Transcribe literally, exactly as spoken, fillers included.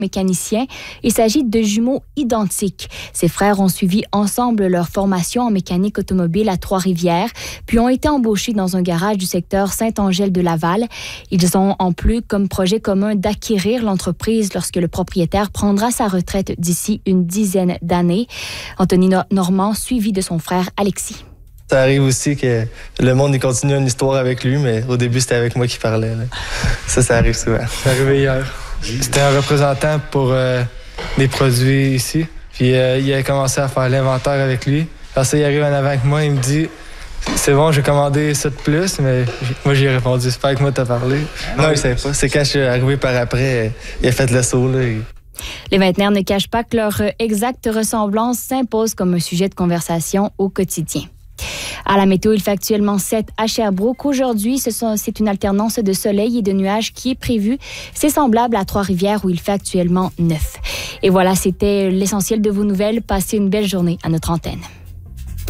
mécanicien. Il s'agit de jumeaux identiques. Ces frères ont suivi ensemble leur formation en mécanique automobile à Trois-Rivières, puis ont été embauchés dans un garage du secteur Saint-Angèle de Laval. Ils ont en plus comme projet commun d'acquérir l'entreprise lorsque le propriétaire prendra sa retraite d'ici une dizaine d'années. Anthony Normand, suivi de son frère Alexis. Ça arrive aussi que le monde il continue une histoire avec lui, mais au début, c'était avec moi qui parlais. Là. Ça, ça arrive souvent. C'est arrivé hier. C'était un représentant pour euh, des produits ici. Puis euh, il a commencé à faire l'inventaire avec lui. Après ça, il arrive en avant avec moi, il me dit « C'est bon, j'ai commandé ça de plus », mais moi, j'ai répondu « C'est pas avec moi que t'as parlé ». Non, il savait pas. C'est quand je suis arrivé par après, il a fait le saut. Là, et... Les vingtenaires ne cachent pas que leur exacte ressemblance s'impose comme un sujet de conversation au quotidien. À la météo, il fait actuellement sept à Sherbrooke. Aujourd'hui, ce sont, c'est une alternance de soleil et de nuages qui est prévue. C'est semblable à Trois-Rivières où il fait actuellement neuf. Et voilà, c'était l'essentiel de vos nouvelles. Passez une belle journée à notre antenne.